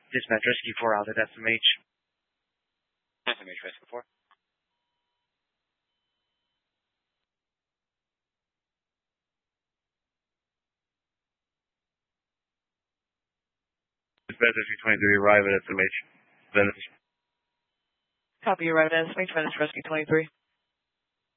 Dispatch Rescue 4 out at SMH. SMH Rescue 4. Dispatch Rescue 23, arrive at SMH. Venice. Copy, arrive at SMH, Venice Rescue 23.